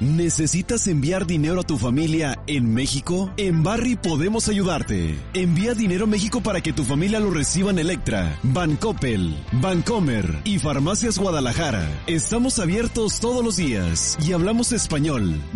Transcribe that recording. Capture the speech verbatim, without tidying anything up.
¿Necesitas enviar dinero a tu familia en México? En Barri podemos ayudarte. Envía dinero a México para que tu familia lo reciba en Electra, Bancoppel, Bancomer y Farmacias Guadalajara. Estamos abiertos todos los días y hablamos español.